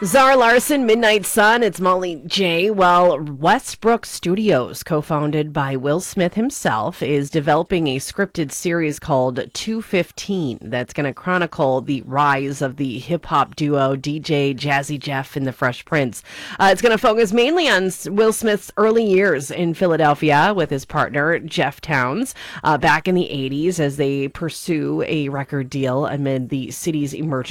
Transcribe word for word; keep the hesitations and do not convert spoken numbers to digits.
Zara Larson, Midnight Sun, it's Molly J. Well, Westbrook Studios, co-founded by Will Smith himself, is developing a scripted series called two fifteen that's going to chronicle the rise of the hip-hop duo D J Jazzy Jeff and the Fresh Prince. Uh, it's going to focus mainly on Will Smith's early years in Philadelphia with his partner, Jeff Towns, uh, back in the eighties as they pursue a record deal amid the city's emerging